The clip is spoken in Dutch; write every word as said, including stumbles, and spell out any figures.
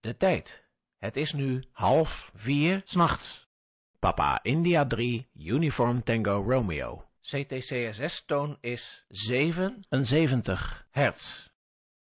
De tijd. Het is nu half vier 's nachts. Papa India drie, Uniform Tango Romeo. C T C S S-toon is zevenenzeventig hertz.